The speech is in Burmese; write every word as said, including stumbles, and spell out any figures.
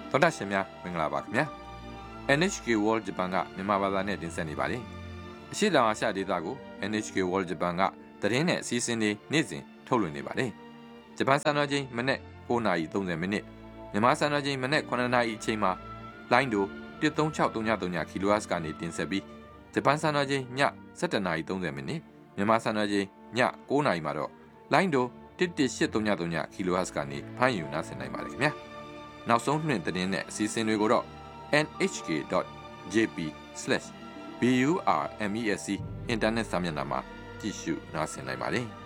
သောတာရှင်များမင်္ဂလာပါခင်ဗျာ เอ็น เอช เค World Japan ကမြန်မာဘာသာနဲ့တင်ဆက်နေပါတယ်အရှိတောင်အာရှဒေသကို เอ็น เอช เค World Japan ကသတင်းနဲ့အစီအစဉ်တွေနေ့စဉ်ထုတ်လွှင့်နေပါတယ်ဂျပန်စံတော်ချိန်မနေ့၉နာရီ၃၀မိနစ်မြန်မာစံတော်ချိန်မနေ့9နာရီအချိန်မှာလိုင်းဒိုone three six three three three ကီလိုဟတ်ကနေတင်ဆက်ပြီးဂျပန်စံတော်ချိန်ညsevenနာရီ၃၀မိနစ်မြန်မာစံတော်ချိန်ည9နာရီမှာတော့လိုင်းဒိုone one eight three three threeကီလိုဟတ်ကနေဖမ်းယူနားဆင်နိုင်ပါတယ်ခင်ဗျာနောက်ဆုံးနှင့်သတင်းနဲ့အစီအစဉ်တွေကိုတော့ en h k dot j p slash burmesc အင်တာနက်စာမျက်နှာမှာကြည့်ရှုနားဆင်နိုင်ပါတယ်